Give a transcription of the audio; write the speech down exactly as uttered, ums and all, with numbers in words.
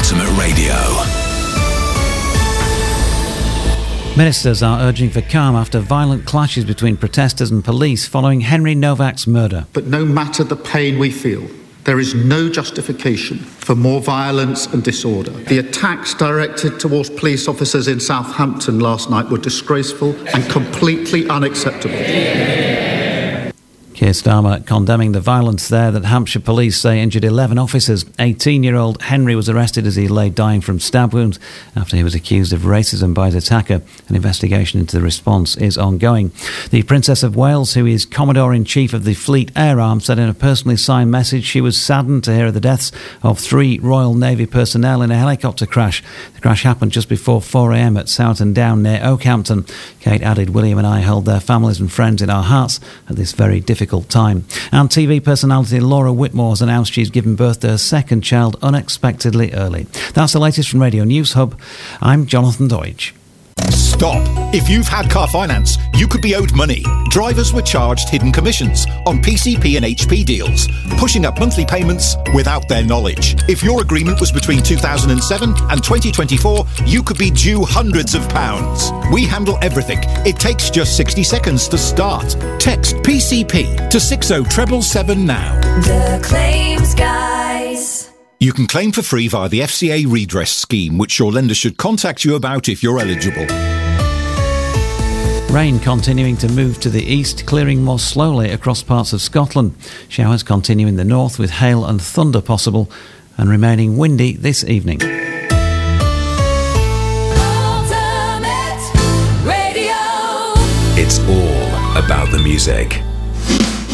Ultimate Radio. Ministers are urging for calm after violent clashes between protesters and police following Henry Novak's murder. But no matter the pain we feel, there is no justification for more violence and disorder. The attacks directed towards police officers in Southampton last night were disgraceful and completely unacceptable. Keir Starmer condemning the violence there that Hampshire police say injured eleven officers. eighteen-year-old Henry was arrested as he lay dying from stab wounds after he was accused of racism by his attacker. An investigation into the response is ongoing. The Princess of Wales, who is Commodore-in-Chief of the Fleet Air Arm, said in a personally signed message she was saddened to hear of the deaths of three Royal Navy personnel in a helicopter crash. The crash happened just before four a.m. at Sowerton Down near Oakhampton. Kate added, William and I hold their families and friends in our hearts at this very difficult time. And T V personality Laura Whitmore has announced she's given birth to her second child unexpectedly early. That's the latest from Radio News Hub. I'm Jonathan Deutsch. Stop. If you've had car finance, you could be owed money. Drivers were charged hidden commissions on P C P and H P deals, pushing up monthly payments without their knowledge. If your agreement was between two thousand seven and twenty twenty-four, you could be due hundreds of pounds. We handle everything. It takes just sixty seconds to start. Text P C P to six oh seven seven now. The Claims Guys. You can claim for free via the F C A redress scheme, which your lender should contact you about if you're eligible. Rain continuing to move to the east, clearing more slowly across parts of Scotland. Showers continue in the north with hail and thunder possible and remaining windy this evening. Ultimate Radio. It's all about the music.